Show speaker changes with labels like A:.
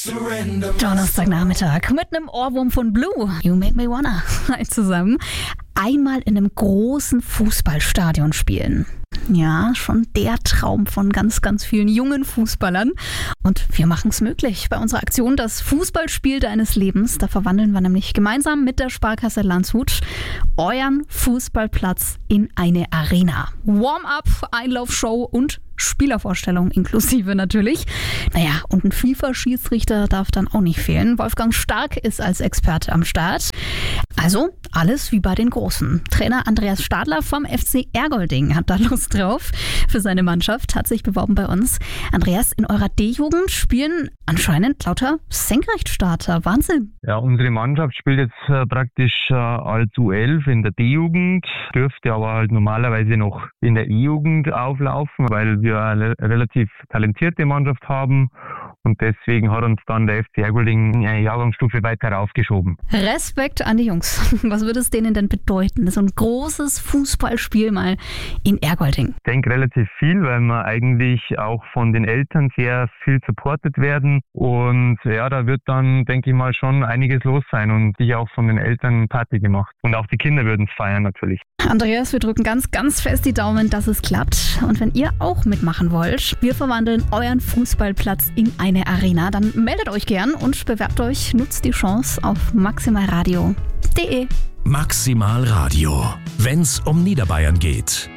A: Donnerstagnachmittag mit einem Ohrwurm von Blue. You make me wanna. Zusammen. Einmal in einem großen Fußballstadion spielen. Ja, schon der Traum von ganz, ganz vielen jungen Fußballern. Und wir machen es möglich bei unserer Aktion Das Fußballspiel deines Lebens. Da verwandeln wir nämlich gemeinsam mit der Sparkasse Landshut euren Fußballplatz in eine Arena. Warm-up, Einlaufshow und Spielervorstellung inklusive natürlich. Naja, und ein FIFA-Schiedsrichter darf dann auch nicht fehlen. Wolfgang Stark ist als Experte am Start. Also alles wie bei den Großen. Trainer Andreas Stadler vom FC Ergolding hat da Lust drauf. Für seine Mannschaft hat sich beworben bei uns. Andreas, in eurer D-Jugend spielen anscheinend lauter Senkrechtstarter. Wahnsinn.
B: Ja, unsere Mannschaft spielt jetzt praktisch als U11 in der D-Jugend, dürfte aber halt normalerweise noch in der E-Jugend auflaufen, weil wir eine relativ talentierte Mannschaft haben. Und deswegen hat uns dann der FC Ergolding eine Jahrgangsstufe weiter raufgeschoben.
A: Respekt an die Jungs. Was würde es denen denn bedeuten? So ein großes Fußballspiel mal in Ergolding.
B: Ich denke relativ viel, weil wir eigentlich auch von den Eltern sehr viel supportet werden. Und ja, da wird dann, denke ich mal, schon einiges los sein und sicher auch von den Eltern Party gemacht. Und auch die Kinder würden es feiern natürlich.
A: Andreas, wir drücken ganz, ganz fest die Daumen, dass es klappt. Und wenn ihr auch mitmachen wollt, wir verwandeln euren Fußballplatz in eine Arena, dann meldet euch gern und bewerbt euch, nutzt die Chance auf maximalradio.de.
C: Maximal Radio, wenn's um Niederbayern geht.